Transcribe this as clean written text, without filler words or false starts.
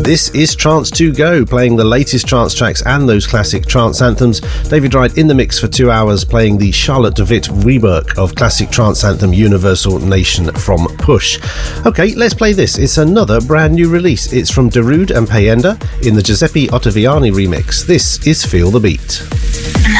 This is Trance to Go, playing the latest trance tracks and those classic trance anthems. David Wright in the mix for 2 hours, playing the Charlotte de Witt rework of classic trance anthem Universal Nation from Push. Okay, let's play this. It's another brand new release. It's from Darude and Payenda in the Giuseppe Ottaviani remix. This is Feel the Beat.